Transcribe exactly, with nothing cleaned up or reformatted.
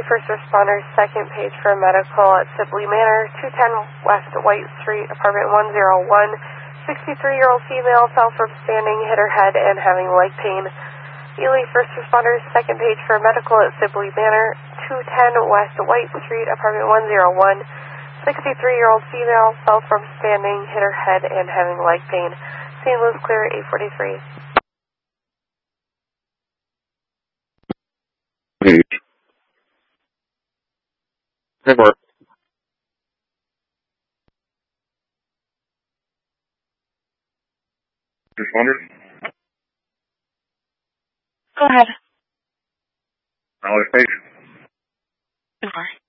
First Responders, second page for medical at Sibley Manor, two ten West White Street, apartment one oh one. sixty-three-year-old female fell from standing, hit her head, and having leg pain. Ely First Responders, second page for medical at Sibley Manor, two ten West White Street, apartment one oh one. sixty-three-year-old female fell from standing, hit her head, and having leg pain. Saint Louis clear, eight forty-three. Hey. Hey, Mark. Responders? Go ahead. Knowledge patient. You are.